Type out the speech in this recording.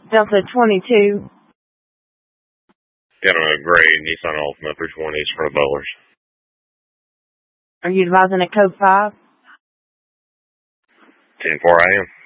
Delta 22. Got a gray Nissan Altima 320s for the bowlers. Are you advising a code 5? 10-4 AM.